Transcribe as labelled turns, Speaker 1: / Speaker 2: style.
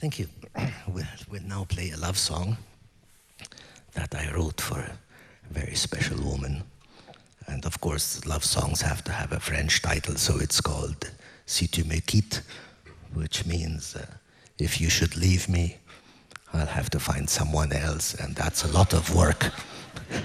Speaker 1: Thank you. We'll now play a love song that I wrote for a very special woman. And of course, love songs have to have a French title, so it's called Si tu me quittes, which means if you should leave me, I'll have to find someone else, and that's a lot of work.